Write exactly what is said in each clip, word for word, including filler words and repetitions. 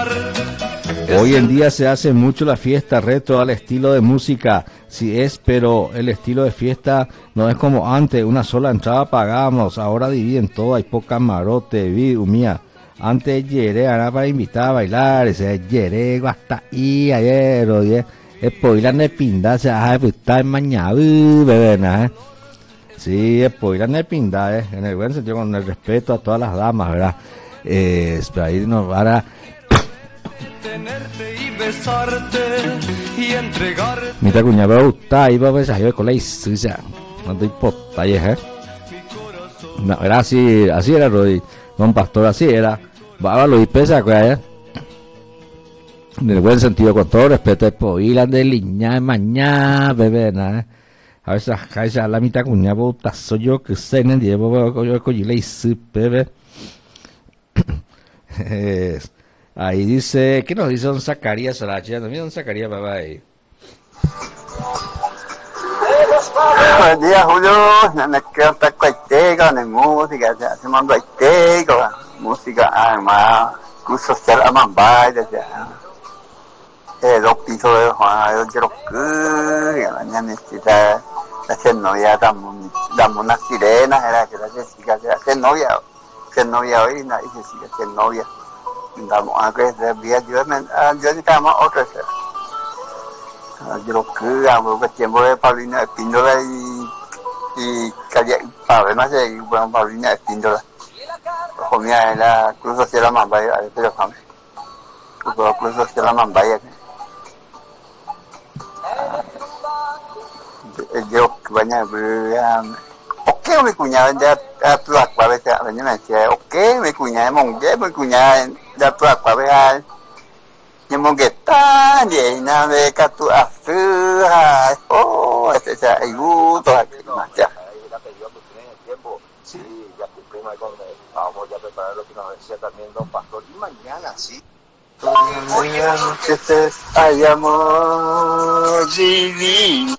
Hoy en día se hace mucho la fiesta retro al estilo de música, sí es, pero el estilo de fiesta no es como antes, una sola entrada pagamos, ahora dividen todo, hay poca camarote, vi, humía. Antes yeré, ahora para invitar a bailar, ese yeré, hasta ahí, ayer, oye, es poilan de pinda, se ha de estar mañana, bebé, ¿eh? Sí, es poilan de pinda, eh, en el buen sentido, con el respeto a todas las damas, ¿verdad? Eh, pero ahí nos van a tenerte y besarte y entregarte. Mira cuña me gusta ahí va a ver con la isla no estoy potalles eh no era así así era Rodi don Pastor así era va lo y pesa que allá en el buen sentido con todo respeto es poilan de liña mañana bebé nada a veces a la mitad cuña puta soy yo que sé en el día yo con la isla bebé ahí dice, ¿qué nos dice don Zacarías Sarache? Mira don Zacarías, papá ahí. Buen día, Julio. Me quedo tan cuaiteco en música, se manda cuaiteco, música, además, Cruz Social Amambay, eh, dos pisos de Juan, yo quiero que mañana necesita hacer novia, damos una sirena, era que la Jessica se hace novia, ser novia hoy, nadie se sigue ser novia. Damos a que se vea yo me yo necesitamos otra vez yo creo que algo tiempo de Paulina Espíndola y y calle además de bueno Paulina Espíndola comía en la Cruz Social Amambaya pero fame Cruz Social Amambaya yo baña ok mi cuñada ya a tu aqua veces venía me decía ok mi cuñada mongue mi cuñada ya tu aqua veces nhưng mà cái ta vậy nào về cả tu à sư ha oh ese ese ay gusto más ya sí ya cumplimos con vamos ya preparar lo que nos decía también don Pastor y mañana sí mañana noches hay amor divino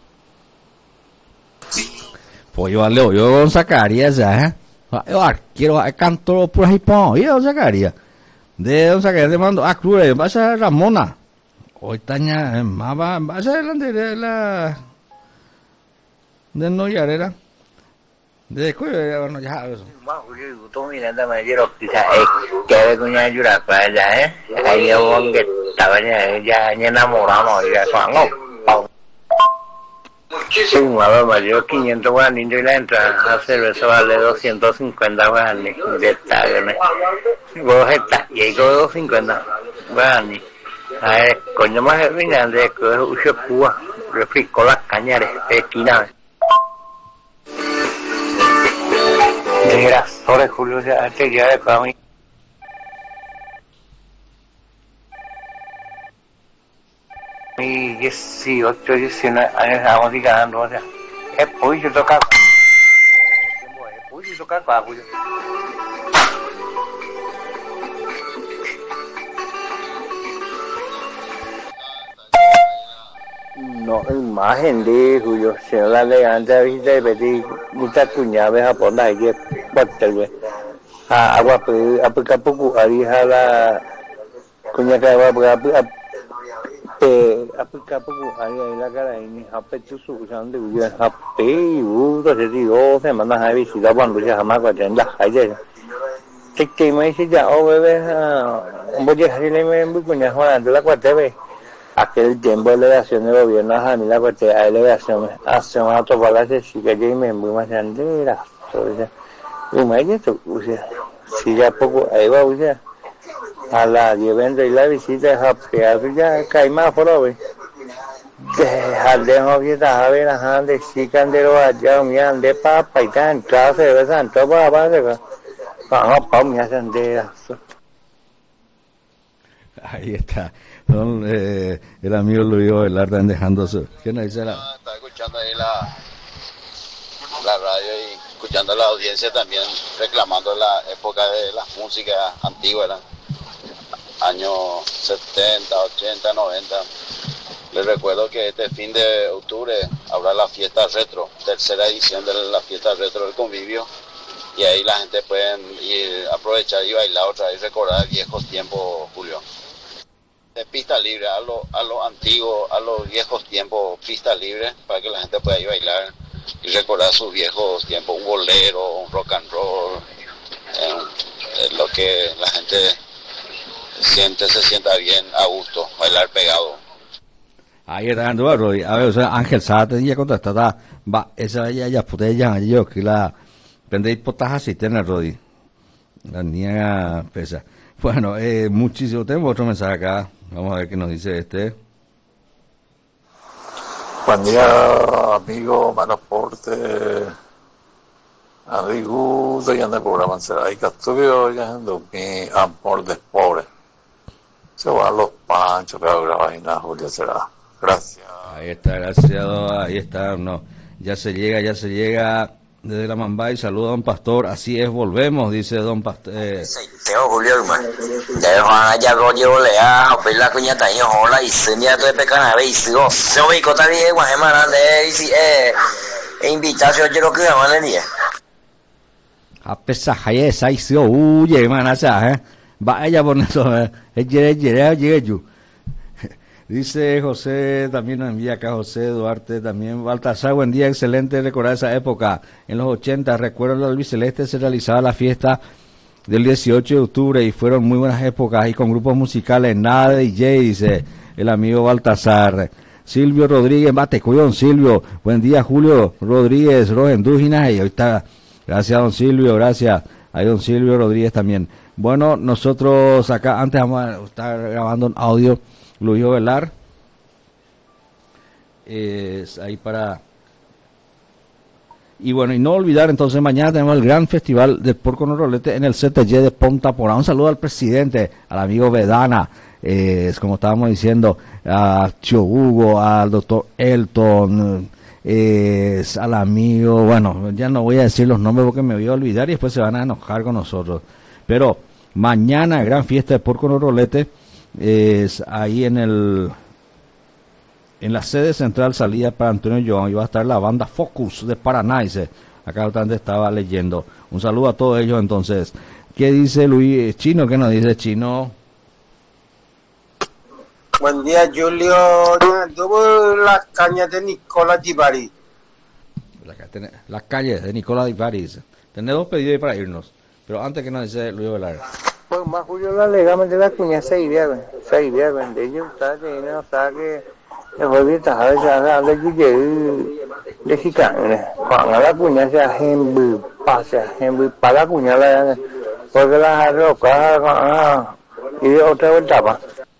pues yo le oigo don Zacarías ya yo quiero canto por ahí po yo don Zacarías de don Zacarías le mando a Cruz va a ser Ramona hoy taña más va va a ser de la de no yarera de cuál bueno ya eso más Julio tú mirando me quiero quizá que con ya ayuda para allá eh ahí yo que estaba ya ya enamorado ya cuando sí, mamá, mayor quinientos guaraníes y la entrada a cerveza vale doscientos cincuenta guaraníes de esta, ¿no? Vos estás, y hay doscientos cincuenta guaraníes. A ver, coño más el vinagre, que es un chepúa, refresco las cañares, esquina. Desgraciadores, Julio, ya te ya de para mí. Y dieciocho, diecinueve años estamos ganando, o sea, es pollo tocar. Es pollo tocar para pollo. No, imagen de Julio, se la elegante vista de pedir muchas cuñadas japonesas que batallan. A agua, a poco a poco, ahí a la cuñada que va a eh aplica poco ahí la cara y apetu su usando de ape udo se digo se manda a visitar cuando ya jamás va a tener allá que que me dice ya o bebé un bote así le me muy coña jugando la cuarta vez aquel tiempo de delegación de gobierno a mí la cuarta delegación hace un auto para la sí que yo me muy más grande la o sea y me dice o sea si ya poco ahí va o sea a la llevando y la visita a ya cae más por hoy dejar de novieta a ver a de si candero allá mi ande papa y tan clase de santo papá de vamos pa mi ascendera ahí está don eh, el amigo Luis Velarde dejando su ¿quién dice la está escuchando ahí la la radio y escuchando a la audiencia también reclamando la época de las músicas antiguas, ¿verdad? Años setenta, ochenta, noventa. Les recuerdo que este fin de octubre habrá la fiesta retro, tercera edición de la fiesta retro del convivio, y ahí la gente puede ir, aprovechar y bailar otra vez, recordar viejos tiempos, Julio. de pista libre, a lo, a lo antiguo, a los viejos tiempos, pista libre, para que la gente pueda ir a bailar y recordar sus viejos tiempos, un bolero, un rock and roll, eh, es lo que la gente siente, se sienta bien, a gusto, bailar pegado. Ahí está andando, Rodi. A ver, o sea, Ángel Sate, ya contestada, va, esa ya, ya, puta, ya, yo, que la, prendéis potas así, tener, Rodi. La niña pesa. Bueno, eh, muchísimo, tenemos otro mensaje acá, vamos a ver qué nos dice este. Buen día, amigo, Manaporte. Amigo, de ya en el programa será y que estuve hoy en mi amor de pobre. Se van los panchos, que ahora y Julia será. Gracias. Ahí está, gracias, ahí está, no, ya se llega, ya se llega desde la Mambay, saluda a don Pastor, así es, volvemos, dice don Pastor. Eh. Teo Julio, hermano. Ya Juan ya lo llevo lea, pues la cuña está ahí, hola, y se me ha todo pecana, ve, y sigo, se ubico está bien, Guajemana, de, y si, eh, e invitación, yo lo que llaman el día. A pesar de esa, y si, uy, hermana, ¿sabes? Va ella por eso, eh, llegue, llegue, llegue, yo. Dice José, también nos envía acá José Duarte, también Baltasar, buen día, excelente recordar esa época. En los ochenta, recuerdo en el Albiceleste se realizaba la fiesta del dieciocho de octubre y fueron muy buenas épocas y con grupos musicales, nada de D J, dice el amigo Baltasar. Silvio Rodríguez, bate, cuidado, Silvio, buen día, Julio Rodríguez, Rojendúginas, y ahorita, gracias don Silvio, gracias, ahí don Silvio Rodríguez también. Bueno, nosotros acá, antes vamos a estar grabando un audio, Luis Velar, es ahí para... Y bueno, y no olvidar, entonces mañana tenemos el gran festival de Porco no Rolete en el C T G de Ponta Porá. Un saludo al presidente, al amigo Vedana, eh, como estábamos diciendo, a Tio Hugo, al doctor Elton, eh, al amigo, bueno, ya no voy a decir los nombres porque me voy a olvidar y después se van a enojar con nosotros. Pero mañana, gran fiesta de Porco no Rolete, es ahí en el... en la sede central, salida para Antonio Joan, y va a estar la banda Focus de Paraná, dice, acá bastante estaba leyendo. Un saludo a todos ellos entonces. ¿Qué dice Luis Chino? ¿Qué nos dice Chino? Buen día, Julio. Tuvo las cañas de Nicola Di Bari. Las calles de Nicola Di Bari, dice. Tenés dos pedidos ahí para irnos, pero antes que nos dice Luis Velar. Pues más Julio la legalmente la cuña se iría, se iría, de ellos está teniendo, o sea que después de estar a veces a la que de chicana, cuando la cuña se hembu, pasa, hembu, para la cuña la, porque la roca, y de otra vuelta más.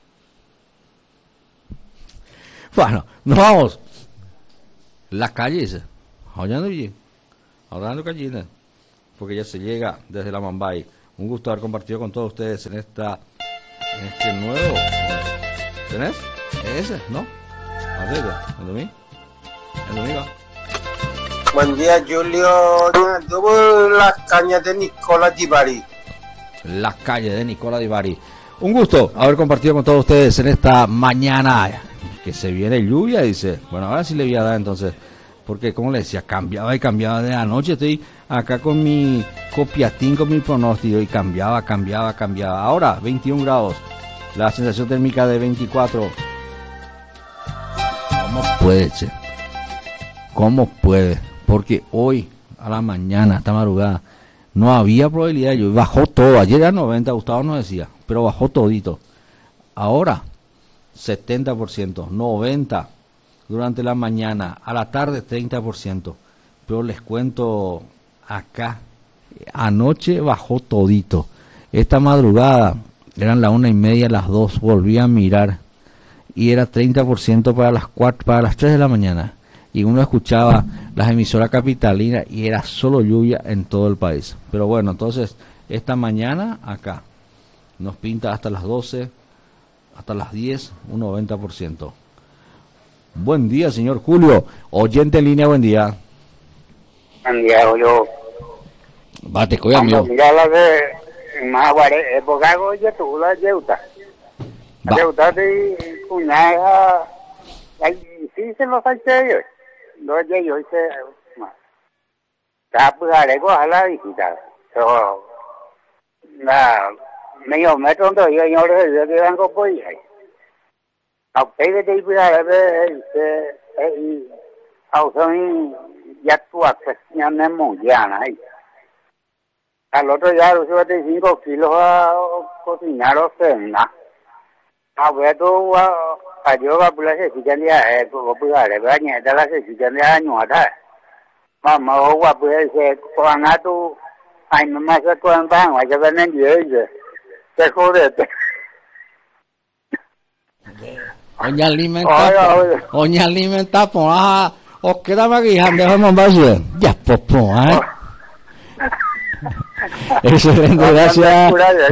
Bueno, nos vamos. Las calles, hablando bien, hablando calles, porque ya se llega desde la Mambay. Un gusto haber compartido con todos ustedes en esta, en este nuevo. ¿Tenés? Ese, ¿no? ¿El domingo? ¿El domingo? Buen día, Julio. Tuvo las cañas de Nicola Di Bari. Las calles de Nicola Di Bari. Un gusto haber compartido con todos ustedes en esta mañana. Que se viene lluvia, dice. Bueno, ahora sí le voy a dar entonces. Porque, como le decía, cambiaba y cambiaba de anoche. Estoy acá con mi copiatín, con mi pronóstico. Y cambiaba, cambiaba, cambiaba. Ahora, veintiún grados. La sensación térmica de veinticuatro. ¿Cómo puede, che? ¿Cómo puede? Porque hoy, a la mañana, esta madrugada, no había probabilidad de lluvia. Bajó todo. Ayer era noventa, Gustavo nos decía. Pero bajó todito. Ahora, setenta por ciento, noventa por ciento durante la mañana, a la tarde treinta por ciento. Pero les cuento acá, anoche bajó todito. Esta madrugada, eran las una y media, las dos, volví a mirar y era treinta por ciento para las cuatro, para las tres de la mañana. Y uno escuchaba las emisoras capitalinas y era solo lluvia en todo el país. Pero bueno, entonces, esta mañana acá nos pinta hasta las doce, hasta las diez, un noventa por ciento. Buen día, señor Julio. Oyente en línea, buen día. Buen día, Julio. Bate, coya, amigo. Mira la de Mahaguare, época goya tú la yeuta. La yeuta de cuñada, sí se los ha hecho ellos. No es yo hice más. Está pues alego a la visita. So, la medio metro donde yo yo le digo que vengo por ahí. học cái cái đi bây giờ cái học xong ya tua que ya no mondiana ahí al otro ya lo lleva de cinco kilos a cocinar cena a ver tú a yo va por la se si ya es por por la verdad ni de la se si ya año atrás mamá o va por ese con a tú ay mamá se con van a llevar en diez se jode Oña alimenta, oña alimenta, pues, ah, o queda maquillando, dejamos base, ya, pues, pues, ah. Excelente, gracias.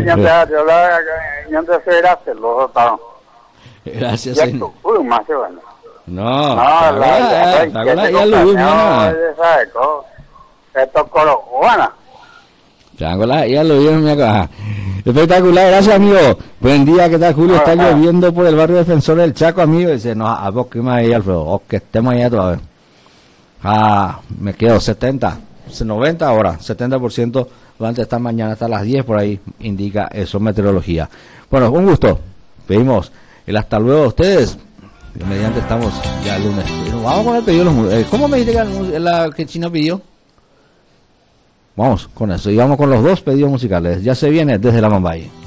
Gracias, señor. No, no, la, ya lo vi, mano. Esto colo, bueno. Ya lo vi, mi acá. Espectacular, gracias, amigo. Buen día, ¿qué tal, Julio? Está lloviendo por el barrio Defensor del Chaco, amigo. Dice, no, a vos que más ahí, Alfredo. O que estemos allá todavía. Ah, me quedo setenta, noventa ahora, setenta por ciento durante esta mañana hasta las diez, por ahí indica eso, meteorología. Bueno, un gusto. Pedimos el hasta luego a ustedes. Mediante estamos ya el lunes. Vamos con el pedido de los... ¿Cómo me dijiste que, la, que Chino pidió? Vamos con eso. Y vamos con los dos pedidos musicales. Ya se viene desde la Mambaye.